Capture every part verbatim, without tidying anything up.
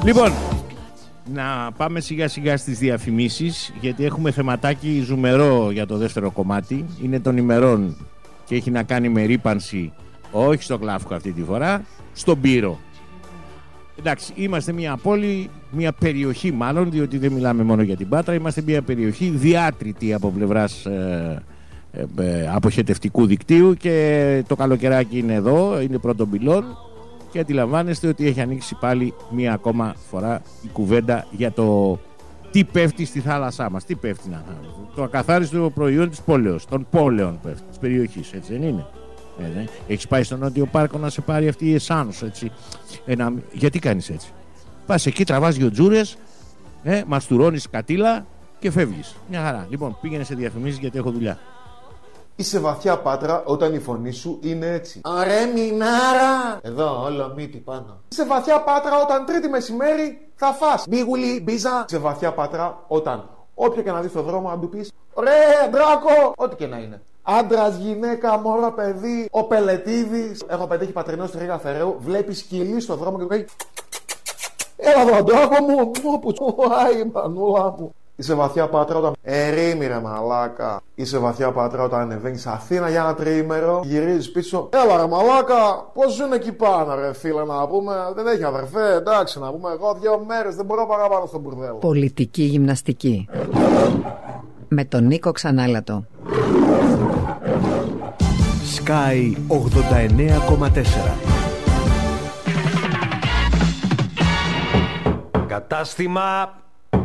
Λοιπόν, να πάμε σιγά σιγά στις διαφημίσεις, γιατί έχουμε θεματάκι ζουμερό για το δεύτερο κομμάτι. Είναι των ημερών και έχει να κάνει με ρύπανση, όχι στο Γλάφκο αυτή τη φορά, στον Πύρο. Εντάξει, είμαστε μια πόλη, μια περιοχή μάλλον, διότι δεν μιλάμε μόνο για την Πάτρα, είμαστε μια περιοχή διάτρητη από πλευράς ε, ε, ε, αποχετευτικού δικτύου και το καλοκαιράκι είναι εδώ, είναι πρώτον πυλών και αντιλαμβάνεστε ότι έχει ανοίξει πάλι μια ακόμα φορά η κουβέντα για το τι πέφτει στη θάλασσά μας. Τι πέφτει να το ακαθάριστο προϊόν της πόλεως, των πόλεων πέφτει, της περιοχής, έτσι δεν είναι? Ε, έχεις πάει στον Νότιο Πάρκο να σε πάρει αυτή η εσάνος, έτσι? Ένα... Γιατί κάνεις έτσι? Πας εκεί, τραβάς δυο τζούρες, ε, μαστουρώνεις κατήλα και φεύγεις. Μια χαρά. Λοιπόν, πήγαινε σε διαφημίσεις γιατί έχω δουλειά. Είσαι βαθιά Πάτρα όταν η φωνή σου είναι έτσι. Ωραία μινάρα! Εδώ όλο μύτη πάνω. Είσαι βαθιά Πάτρα όταν τρίτη μεσημέρι θα φας μπίγουλι, μπίζα. Είσαι βαθιά Πάτρα όταν όποιο και να δεις στο δρόμο να του πεις ρε Ντράκο, ό,τι και να είναι. Άντρας, γυναίκα, μωρό, παιδί, ο Πελετίδης. Έχω πετύχει πατρινό στη Ρήγα Φεραίου. Βλέπει σκυλί στο δρόμο και του κάνει έλα εδώ Ντράκο μου, όπου τσουάει η μανούλα μου. Είσαι βαθιά Πάτρα όταν ερήμη ρε μαλάκα. Είσαι βαθιά Πάτρα όταν ανεβαίνεις Αθήνα για ένα τριήμερο, γυρίζεις πίσω. Έλα ρε μαλάκα, πώς ζουν εκεί πάνω ρε φίλε, να πούμε? Δεν έχει αδερφέ, εντάξει να πούμε. Εγώ δύο μέρες δεν μπορώ παραπάνω στο μπουρδέλο. Πολιτική γυμναστική με τον Νίκο Ξανάλατο. Sky ογδόντα εννέα κόμμα τέσσερα. Κατάστημα.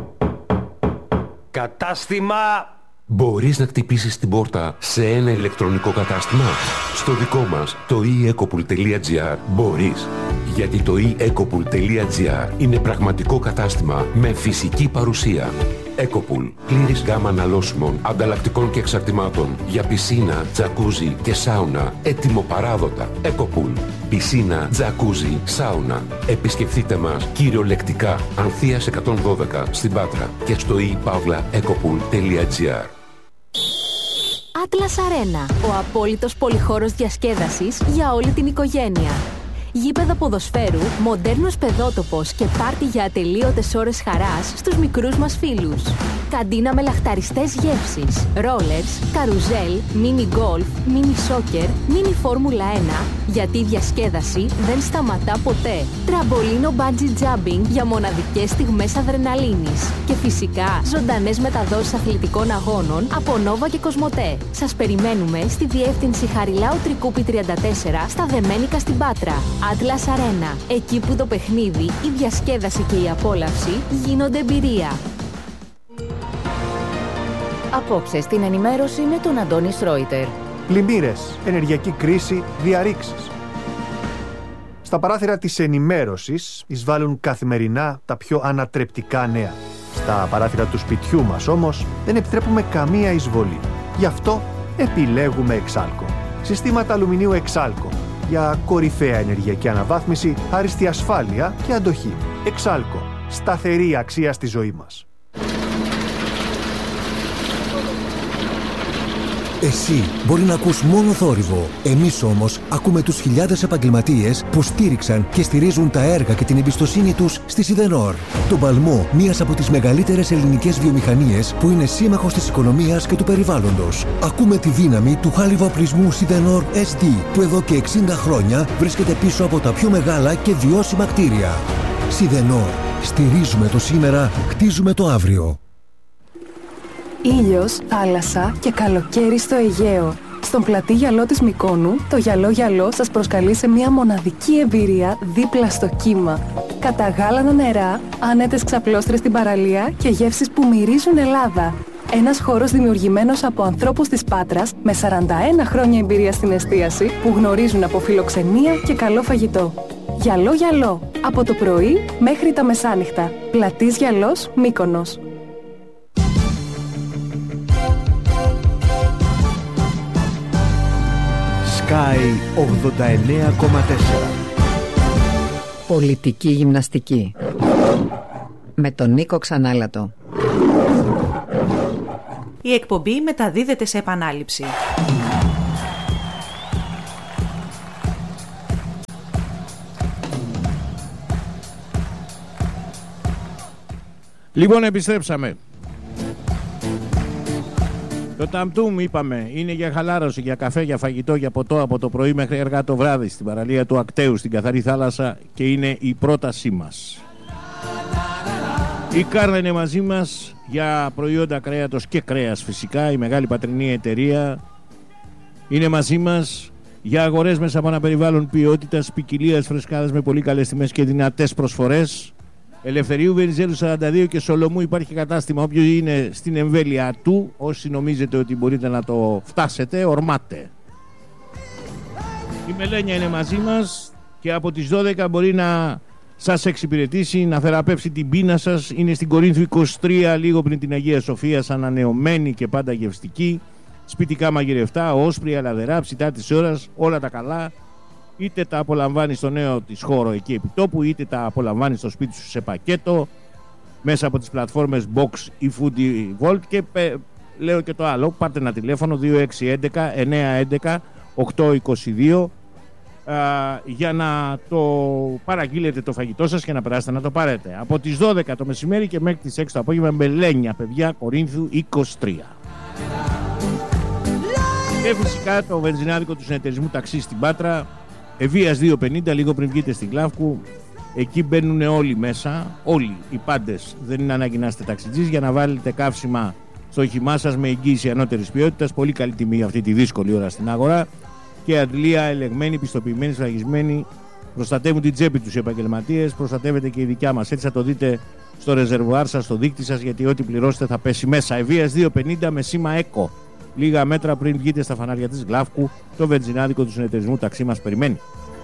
Κατάστημα. Μπορείς να χτυπήσεις την πόρτα σε ένα ηλεκτρονικό κατάστημα? Στο δικό μας, το e ecopool τελεία gr, μπορείς. Γιατί το e ecopool τελεία gr είναι πραγματικό κατάστημα με φυσική παρουσία. Ecopool, πλήρης γάμα αναλώσιμων, ανταλλακτικών και εξαρτημάτων για πισίνα, τζακούζι και σάουνα, έτοιμο παράδοτα. Ecopool, πισίνα, τζακούζι, σάουνα. Επισκεφτείτε μας κυριολεκτικά Ανθείας εκατόν δώδεκα στην Πάτρα και στο e pavla ecopool τελεία gr. Atlas Arena, ο απόλυτος πολυχώρος διασκέδασης για όλη την οικογένεια. Γήπεδα ποδοσφαίρου, μοντέρνος παιδότοπος και πάρτι για ατελείωτες ώρες χαράς στους μικρούς μας φίλους. Καντίνα με λαχταριστές γεύσεις, ρόλερς, καρουζέλ, μίνι γκολφ, μίνι σόκερ, μίνι φόρμουλα ένα, γιατί η διασκέδαση δεν σταματά ποτέ. Τραμπολίνο μπάντζι τζάμπινγκ για μοναδικές στιγμές αδρεναλίνης. Και φυσικά ζωντανές μεταδόσεις αθλητικών αγώνων από Νόβα και Κοσμοτέ. Σας περιμένουμε στη διεύθυνση Χαριλάου Τρικούπη τριάντα τέσσερα στα Δεμένικα στην Πάτρα. Atlas Arena, εκεί που το παιχνίδι, η διασκέδαση και η απόλαυση γίνονται εμπειρία. Απόψε στην ενημέρωση με τον Αντώνη Σρόιτερ. Πλημμύρες, ενεργειακή κρίση, διαρρήξεις. Στα παράθυρα της ενημέρωσης εισβάλλουν καθημερινά τα πιο ανατρεπτικά νέα. Στα παράθυρα του σπιτιού μας όμως δεν επιτρέπουμε καμία εισβολή. Γι' αυτό επιλέγουμε Εξάλκο. Συστήματα αλουμινίου Εξάλκο. Για κορυφαία ενεργειακή αναβάθμιση, άριστη ασφάλεια και αντοχή. Εξάλκο. Σταθερή αξία στη ζωή μας. Εσύ μπορεί να ακούς μόνο θόρυβο. Εμείς όμως ακούμε τους χιλιάδες επαγγελματίες που στήριξαν και στηρίζουν τα έργα και την εμπιστοσύνη τους στη Σιδενόρ. Τον παλμό μιας από τις μεγαλύτερες ελληνικές βιομηχανίες που είναι σύμμαχος της οικονομίας και του περιβάλλοντος. Ακούμε τη δύναμη του χάλιβα-οπλισμού Σιδενόρ ες ντι που εδώ και εξήντα χρόνια βρίσκεται πίσω από τα πιο μεγάλα και βιώσιμα κτίρια. Σιδενόρ. Στηρίζουμε το σήμερα, χτίζουμε το αύριο. Ήλιος, θάλασσα και καλοκαίρι στο Αιγαίο. Στον πλατή γυαλό της Μυκόνου, το γυαλό γυαλό σας προσκαλεί σε μια μοναδική εμπειρία δίπλα στο κύμα. Καταγάλανα νερά, άνετες ξαπλώστρες στην παραλία και γεύσεις που μυρίζουν Ελλάδα. Ένας χώρος δημιουργημένος από ανθρώπους της Πάτρας με σαράντα ένα χρόνια εμπειρία στην εστίαση που γνωρίζουν από φιλοξενία και καλό φαγητό. Γυαλό γυαλό, από το πρωί μέχρι τα μεσάνυχτα. Πλατής γυαλός, Μύκονος. Sky ογδόντα εννέα κόμμα τέσσερα. Πολιτική γυμναστική με τον Νίκο Ξανάλατο. Η εκπομπή μεταδίδεται σε επανάληψη. Λοιπόν, επιστρέψαμε. Το ταμτούμ, είπαμε, είναι για χαλάρωση, για καφέ, για φαγητό, για ποτό από το πρωί μέχρι αργά το βράδυ στην παραλία του Ακταίου, στην καθαρή θάλασσα, και είναι η πρότασή μας. Η Κάρνα είναι μαζί μας για προϊόντα κρέατος και κρέας φυσικά. Η μεγάλη πατρινή εταιρεία είναι μαζί μας για αγορές μέσα από ένα περιβάλλον ποιότητας, ποικιλίας, φρεσκάδας με πολύ καλές τιμές και δυνατές προσφορές. Ελευθερίου Βενιζέλου σαράντα δύο και Σολομού υπάρχει κατάστημα. Όποιος είναι στην εμβέλεια του, όσοι νομίζετε ότι μπορείτε να το φτάσετε, ορμάτε. Η Μελένια είναι μαζί μας και από τις δώδεκα μπορεί να σας εξυπηρετήσει, να θεραπεύσει την πείνα σας. Είναι στην Κορίνθου είκοσι τρία, λίγο πριν την Αγία Σοφία, ανανεωμένη και πάντα γευστική. Σπιτικά μαγειρευτά, όσπρια, λαδερά, ψητά της ώρας, όλα τα καλά. Είτε τα απολαμβάνει στο νέο της χώρο εκεί επί τόπου, είτε τα απολαμβάνει στο σπίτι σου σε πακέτο μέσα από τις πλατφόρμες Box ή Foodie Volt. Και πε, λέω και το άλλο, πάρτε ένα τηλέφωνο δύο έξι ένα ένα εννιά ένα ένα οκτώ είκοσι δύο α, για να το παραγγείλετε το φαγητό σας και να περάσετε να το πάρετε. Από τις δώδεκα το μεσημέρι και μέχρι τις έξι το απόγευμα, Μελένια, παιδιά, Κορίνθου είκοσι τρία. Και φυσικά το βενζινάδικο του συνεταιρισμού ταξί στην Πάτρα, Ευβοίας δύο πενήντα, λίγο πριν βγείτε στην Κλάφκου. Εκεί μπαίνουν όλοι μέσα, όλοι οι πάντες. Δεν είναι ανάγκη να είστε ταξιτζής για να βάλετε καύσιμα στο όχημά σας με εγγύηση ανώτερης ποιότητας. Πολύ καλή τιμή αυτή τη δύσκολη ώρα στην αγορά. Και αντλία ελεγμένη, πιστοποιημένη, σφραγισμένη. Προστατεύουν την τσέπη τους οι επαγγελματίες, προστατεύεται και η δικιά μας. Έτσι θα το δείτε στο ρεζερβουάρ σας, στο δείκτη σας, γιατί ό,τι πληρώσετε θα πέσει μέσα. Ευβοίας δύο πενήντα με σήμα ΕΚΟ. Λίγα μέτρα πριν βγείτε στα φανάρια της Γλάφκου, το βενζινάδικο του συνεταιρισμού ταξί μας περιμένει.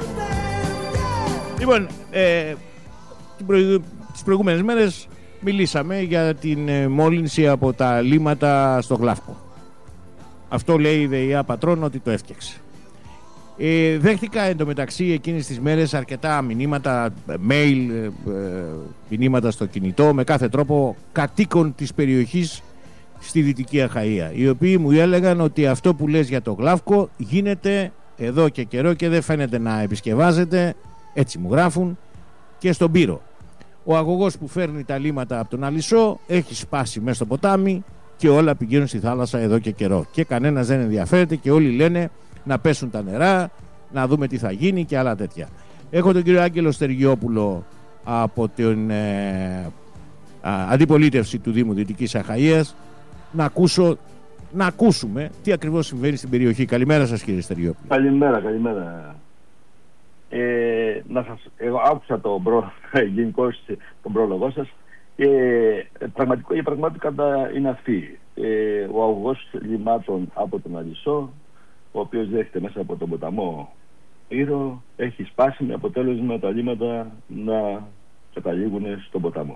Λοιπόν, ε, προηγου... τις προηγούμενες μέρες μιλήσαμε για την ε, μόλυνση από τα λίμματα στο Γλάφκο. Αυτό λέει η ΔΕΙΑ Πατρών ότι το έφτιαξε. Ε, δέχτηκα εντωμεταξύ εκείνες τις μέρες αρκετά μηνύματα, mail, ε, ε, μηνύματα στο κινητό, με κάθε τρόπο κατοίκων της περιοχής στη Δυτική Αχαΐα, οι οποίοι μου έλεγαν ότι αυτό που λες για το Γλάφκο γίνεται εδώ και καιρό και δεν φαίνεται να επισκευάζεται. Έτσι μου γράφουν. Και στον Πύρο, ο αγωγός που φέρνει τα λίμματα από τον Αλυσσό έχει σπάσει μέσα στο ποτάμι και όλα πηγαίνουν στη θάλασσα εδώ και καιρό και κανένας δεν ενδιαφέρεται και όλοι λένε να πέσουν τα νερά, να δούμε τι θα γίνει και άλλα τέτοια. Έχω τον κύριο Άγγελο Στεργιόπουλο από την ε, α, αντιπολίτευση του Δήμου Δυτικής Αχαΐας να ακούσω, να ακούσουμε τι ακριβώς συμβαίνει στην περιοχή. Καλημέρα σας, κύριε Στεργιόπουλο. Καλημέρα, καλημέρα. Ε, να σας, εγώ άκουσα τον, προ, γενικώς, τον πρόλογό σας και ε, πραγματικό, η πραγματικότητα είναι αυτή. Ε, ο αγωγός λιμάτων από τον Αλυσσό, ο οποίος δέχεται μέσα από τον ποταμό Ήρο, έχει σπάσει με αποτέλεσμα τα λίματα να καταλήγουν στον ποταμό.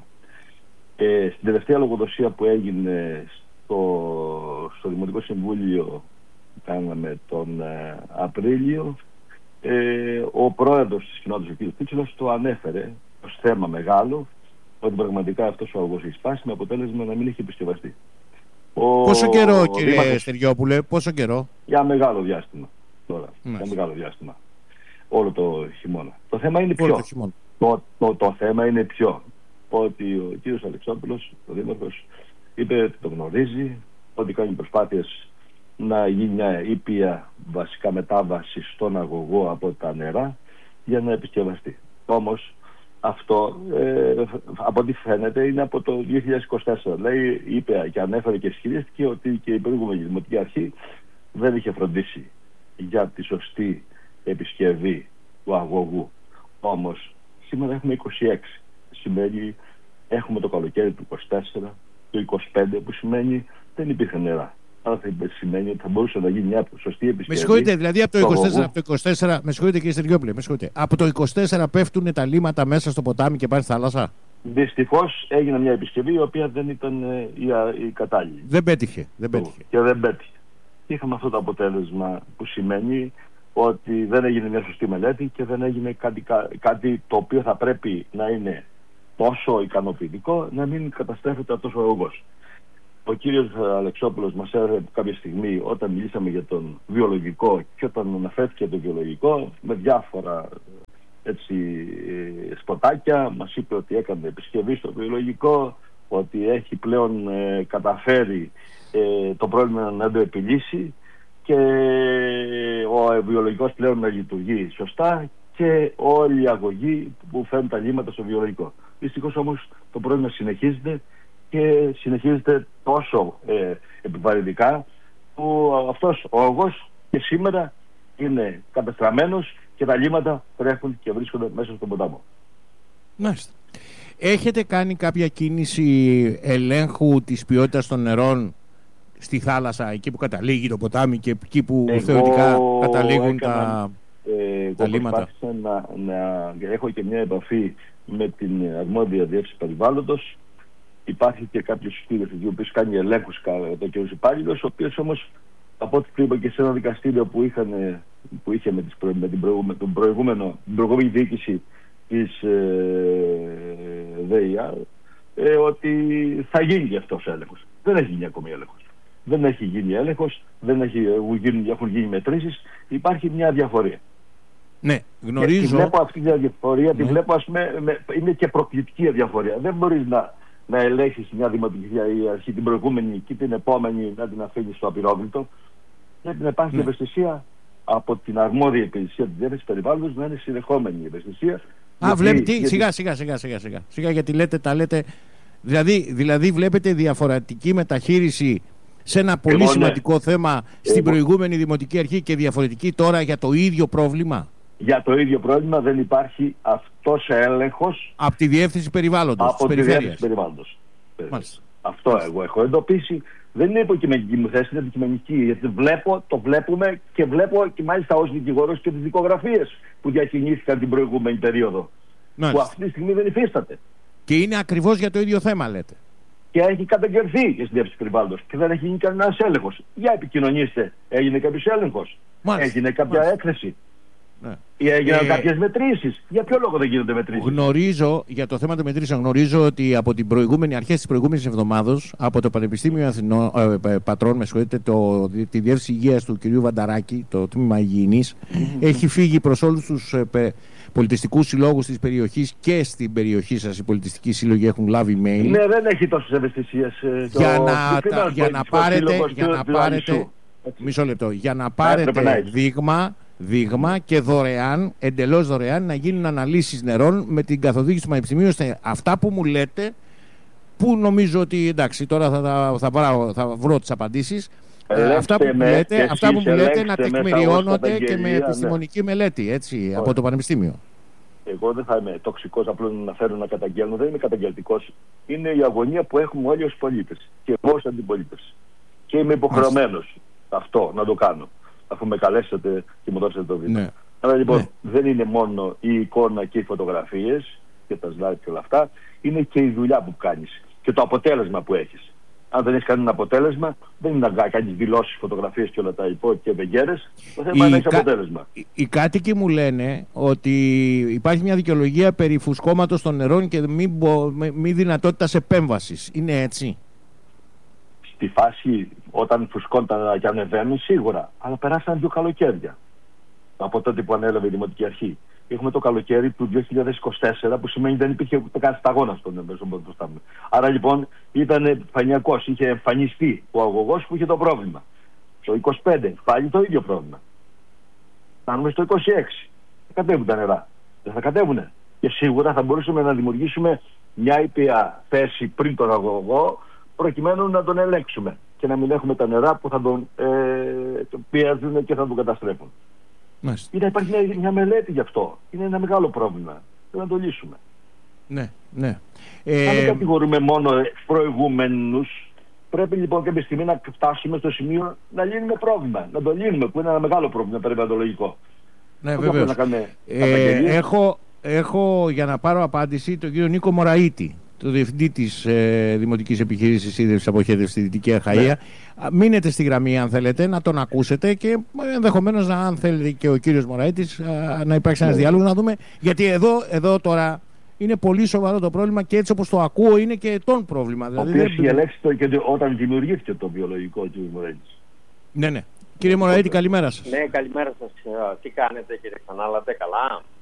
Ε, στην τελευταία λογοδοσία που έγινε στο, στο Δημοτικό Συμβούλιο που κάναμε τον ε, Απρίλιο, ε, ο πρόεδρος της κοινότητας, ο κ. Πίτσιλος, το ανέφερε ως θέμα μεγάλο, ότι πραγματικά αυτός ο αγωγός έχει σπάσει με αποτέλεσμα να μην έχει επισκευαστεί. Ο, πόσο καιρό, ο κύριε Δήμαρχος... Στεργιόπουλε, πόσο καιρό? Για μεγάλο διάστημα τώρα, Μάλιστα. για μεγάλο διάστημα, όλο το χειμώνα. Το θέμα είναι όλο ποιο. Το, το, το, το θέμα είναι ποιο. Ότι ο κύριος Αλεξόπουλος, ο Δήμαρχος, είπε ότι το γνωρίζει, ότι κάνει προσπάθειες να γίνει μια ήπια βασικά μετάβαση στον αγωγό από τα νερά για να επισκευαστεί. Όμως αυτό ε, από ό,τι φαίνεται είναι από το δύο χιλιάδες είκοσι τέσσερα. Λέει, είπε και ανέφερε και ισχυρίστηκε ότι και η προηγούμενη Δημοτική Αρχή δεν είχε φροντίσει για τη σωστή επισκευή του αγωγού. Όμως σήμερα έχουμε είκοσι έξι. Σημαίνει έχουμε το καλοκαίρι του είκοσι τέσσερα, το είκοσι πέντε, που σημαίνει δεν υπήρχε νερά. Άρα θα σημαίνει ότι θα μπορούσε να γίνει μια σωστή επισκευή. Με συγχωρείτε, δηλαδή από το είκοσι τέσσερα, από το είκοσι τέσσερα, με συγχωρείτε κύριε Στεργιόπουλε, με συγχωρείτε. Από το είκοσι τέσσερα πέφτουν τα λίμματα μέσα στο ποτάμι και πάει στη θάλασσα. Δυστυχώς έγινε μια επισκευή η οποία δεν ήταν ε, η, η κατάλληλη. Δεν πέτυχε. Δεν πέτυχε. Και δεν πέτυχε. Είχαμε αυτό το αποτέλεσμα που σημαίνει ότι δεν έγινε μια σωστή μελέτη και δεν έγινε κάτι, κάτι το οποίο θα πρέπει να είναι τόσο ικανοποιητικό, να μην καταστρέφεται αυτός ο αγωγός. Ο κύριος Αλεξόπουλος μας έλεγε κάποια στιγμή, όταν μιλήσαμε για τον βιολογικό και όταν αναφέρθηκε το βιολογικό, με διάφορα έτσι, σποτάκια, μας είπε ότι έκανε επισκευή στο βιολογικό, ότι έχει πλέον ε, καταφέρει ε, το πρόβλημα να το επιλύσει και ο βιολογικός πλέον να λειτουργεί σωστά και όλη η αγωγή που φέρνουν τα λίμματα στο βιολογικό. Δυστυχώς όμως το πρόβλημα συνεχίζεται και συνεχίζεται τόσο ε, επιβαρυντικά που αυτός ο αγωγός και σήμερα είναι καταστραμμένος και τα λίμματα τρέχουν και βρίσκονται μέσα στον ποτάμο. Μάλιστα. Έχετε κάνει κάποια κίνηση ελέγχου της ποιότητας των νερών στη θάλασσα, εκεί που καταλήγει το ποτάμι και εκεί που εγώ θεωρητικά καταλήγουν έκανα, τα, ε, τα λίμματα? Να, να έχω και μια επαφή με την αρμόδια διεύθυνση περιβάλλοντος. Υπάρχει και κάποιος κύριος ο οποίος κάνει ελέγχους το κύριος υπάλληλος, ο οποίος όμως από ό,τι είπα και σε ένα δικαστήριο που, είχαν, που είχε με, τις προ, με την, προηγούμε, τον προηγούμενο, την προηγούμενη διοίκηση της ε, ΔΕΙΑ, ε, ότι θα γίνει και αυτός ο έλεγχος. Δεν έχει γίνει ακόμη έλεγχος. Δεν έχει γίνει έλεγχος, δεν έχει, γίνει, έχουν γίνει μετρήσεις. Υπάρχει μια διαφορία. Ναι, γνωρίζω. Και τη βλέπω αυτή τη διαφορία, ναι. Τη βλέπω, ας πούμε, με, είναι και προκλητική διαφορία. Δεν μπορείς να, να ελέγχεις μια δημοτική αρχή την προηγούμενη και την επόμενη να την αφήνεις στο απειρόβλητο. Πρέπει να υπάρχει, ναι, ευαισθησία από την αρμόδια υπηρεσία της διεύθυνσης περιβάλλοντος, να είναι συνεχόμενη η ευαισθησία. Α, γιατί, βλέπετε, γιατί... Σιγά, σιγά, σιγά, σιγά, σιγά, σιγά, γιατί λέτε, τα λέτε. Δηλαδή, δηλαδή βλέπετε διαφορετική μεταχείριση σε ένα πολύ Εγώ, σημαντικό ναι. θέμα στην Εγώ... προηγούμενη δημοτική αρχή και διαφορετική τώρα για το ίδιο πρόβλημα. Για το ίδιο πρόβλημα δεν υπάρχει αυτός έλεγχος από τη διεύθυνση περιβάλλοντος. Από τη διεύθυνση περιβάλλοντος. Αυτό Μάλιστα. εγώ έχω εντοπίσει. Δεν είναι υποκειμενική μου θέση, είναι αντικειμενική. Γιατί βλέπω, το βλέπουμε και βλέπω και μάλιστα ως δικηγόρος και τις δικογραφίες που διακινήθηκαν την προηγούμενη περίοδο. Μάλιστα. Που αυτή τη στιγμή δεν υφίσταται. Και είναι ακριβώς για το ίδιο θέμα, λέτε. Και έχει καταγγελθεί και στην διεύθυνση περιβάλλοντος και δεν έχει γίνει κανένας έλεγχος. Για επικοινωνήστε, έγινε κάποιος έλεγχος, έγινε κάποια Μάλιστα. έκθεση. Ναι. Ή έγιναν ε, κάποιες μετρήσεις. Για ποιο λόγο δεν γίνονται μετρήσεις? Γνωρίζω, για το θέμα των μετρήσεων, γνωρίζω ότι από την προηγούμενη, αρχές της προηγούμενης εβδομάδος, από το Πανεπιστήμιο Αθηνών, ε, Πατρών, με συγχωρείτε, το, τη Διεύθυνση Υγείας του κ. Βανταράκη, το τμήμα Υγιεινής, mm-hmm. έχει φύγει προς όλους τους ε, πολιτιστικούς συλλόγους της περιοχής και στην περιοχή σας οι πολιτιστικοί σύλλογοι έχουν λάβει email. Ναι, δεν έχει τόσες ευαισθησίες. Ε, για, να, τα, για να πάρετε, για να πάρετε μισό λεπτό, για να πάρετε δείγμα δείγμα και δωρεάν, εντελώς δωρεάν, να γίνουν αναλύσεις νερών με την καθοδήγηση του Πανεπιστημίου, ώστε αυτά που μου λέτε, που νομίζω ότι εντάξει τώρα θα, θα, θα, βρω, θα βρω τις απαντήσεις, ε, αυτά που, με, λέτε, αυτά που μου λέτε να τεκμηριώνονται και με επιστημονική ναι. μελέτη, έτσι, Ωραία. από το Πανεπιστήμιο. Εγώ δεν θα είμαι τοξικός απλώς να φέρω να καταγγέλνω, δεν είμαι καταγγελτικός. Είναι η αγωνία που έχουμε όλοι ως πολίτες και εγώ ως αντιπολίτες. Και είμαι υποχρεωμένος αυτό να το κάνω, αφού με καλέσατε και μου δώσατε το βήμα. Ναι. Άρα λοιπόν ναι. δεν είναι μόνο η εικόνα και οι φωτογραφίες και τα slide και όλα αυτά, είναι και η δουλειά που κάνεις και το αποτέλεσμα που έχεις. Αν δεν έχεις κανένα αποτέλεσμα, δεν είναι να κάνεις δηλώσεις, φωτογραφίες και όλα τα υπόλοιπα και βεγγέρες. Το θέμα είναι να έχεις αποτέλεσμα. Οι, οι κάτοικοι μου λένε ότι υπάρχει μια δικαιολογία περί φουσκώματος των νερών και μη, μη δυνατότητας επέμβασης. Είναι έτσι? Στη φάση όταν φουσκώνταν και ανεβαίνουν σίγουρα, αλλά περάσαν δύο καλοκαίρια από τότε που ανέλαβε η Δημοτική Αρχή. Έχουμε το καλοκαίρι του δύο χιλιάδες είκοσι τέσσερα, που σημαίνει δεν υπήρχε ούτε καν σταγόνα στον ποτάμι. Άρα λοιπόν ήταν επιφανειακός, είχε εμφανιστεί ο αγωγός που είχε το πρόβλημα. Το είκοσι πέντε πάλι το ίδιο πρόβλημα. Φτάνουμε στο είκοσι έξι. Θα κατέβουν τα νερά. Δεν θα κατέβουνε. Και σίγουρα θα μπορούσαμε να δημιουργήσουμε μια ήπια θέση πριν τον αγωγό, προκειμένου να τον ελέγξουμε και να μην έχουμε τα νερά που θα τον ε, πιέζουν και θα τον καταστρέφουν. Είναι, υπάρχει μια, μια μελέτη γι' αυτό. Είναι ένα μεγάλο πρόβλημα. Πρέπει να το λύσουμε. Ναι, ναι. Ε... Αν δεν κατηγορούμε μόνο προηγούμενους, πρέπει λοιπόν κάποια στιγμή να φτάσουμε στο σημείο να λύνουμε πρόβλημα. Να το λύνουμε, που είναι ένα μεγάλο πρόβλημα περιβαλλοντολογικό. Ναι, βεβαίως. Ε, έχω, έχω για να πάρω απάντηση τον κύριο Νίκο Μωραήτη, το διευθυντή της ε, Δημοτικής Επιχειρήσης Ίδρυυσης Αποχέτευσης στη Δυτική Αχαΐα. Ναι. Μείνετε στη γραμμή αν θέλετε, να τον ακούσετε και ενδεχομένως αν θέλετε και ο κύριος Μωραήτης να υπάρξει ένας ναι. διάλογος, να δούμε. Γιατί εδώ, εδώ τώρα είναι πολύ σοβαρό το πρόβλημα και έτσι όπως το ακούω είναι και τον πρόβλημα. Δηλαδή, ο οποίος διαλέξτε και όταν δημιουργήθηκε το βιολογικό του Μωραήτης. Ναι, ναι. Κύριε Μωραήτη, καλημέρα σας. Ναι, καλημέρα σας. Τι κάνετε κύριε Ξανάλατε, καλά?